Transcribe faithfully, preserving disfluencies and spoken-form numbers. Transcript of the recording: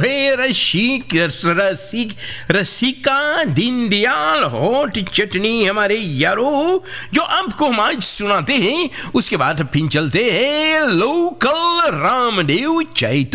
वे रसिक रसिक रसिका Deendayal hot चटनी हमारे यारो, जो आपको हम आज सुनाते हैं। उसके बाद फिर चलते हैं लोकल रामदेव चैतू